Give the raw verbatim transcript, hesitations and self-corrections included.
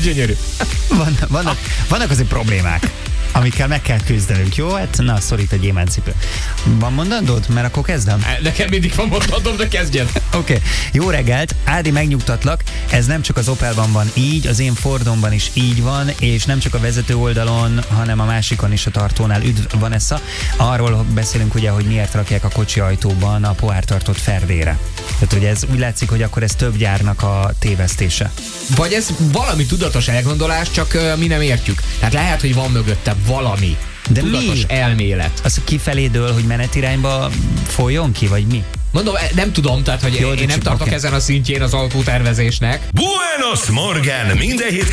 Gyönyörű. Van, vannak, vannak azért problémák, amikkel meg kell küzdenünk, jó? Hát na, szorít a gyémántcipő. Van mondandód? Mert akkor kezdem. Nekem mindig van mondandóm, de kezdjen. Oké. Okay. Jó reggelt, Ádi, megnyugtatlak, ez nem csak az Opelban van így, az én Fordomban is így van, és nem csak a vezető oldalon, hanem a másikon is a tartónál. Üdv, Vanessa. Arról beszélünk ugye, hogy miért rakják a kocsi ajtóban a pohártartót ferdére. Tehát ugye ez úgy látszik, hogy akkor ez több gyárnak a tévesztése. Vagy ez valami tudatos elgondolás, csak uh, mi nem értjük. Tehát lehet, hogy van mögötte valami de tudatos mi? elmélet. Az kifelé dől, hogy menetirányba folyjon ki, vagy mi? Mondom, nem tudom, tehát hogy Jó, én nem tartok okay. ezen a szintjén az autótervezésnek. Buenos Morgen! Minden hét